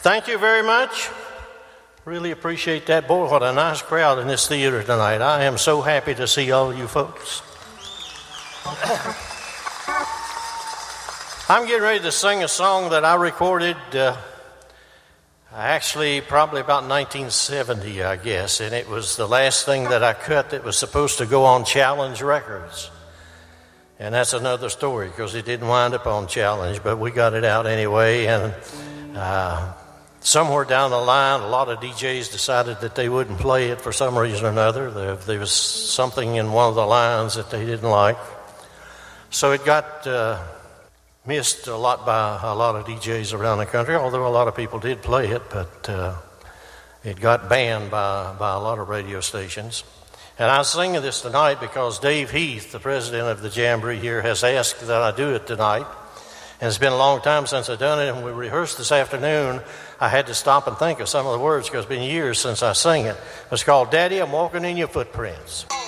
Thank you very much. Really appreciate that. Boy, what a nice crowd in this theater tonight. I am so happy to see all you folks. I'm getting ready to sing a song that I recorded actually probably about 1970, I guess, and it was the last thing that I cut that was supposed to go on Challenge Records. And that's another story because it didn't wind up on Challenge, but we got it out anyway. And somewhere down the line, a lot of DJs decided that they wouldn't play it for some reason or another. There was something in one of the lines that they didn't like. So it got missed a lot by a lot of DJs around the country, although a lot of people did play it, but it got banned by a lot of radio stations. And I'm singing this tonight because Dave Heath, the president of the Jamboree here, has asked that I do it tonight. And it's been a long time since I've done it, and we rehearsed this afternoon. I had to stop and think of some of the words because it's been years since I sang it. It's called Daddy, I'm Walking in Your Footprints.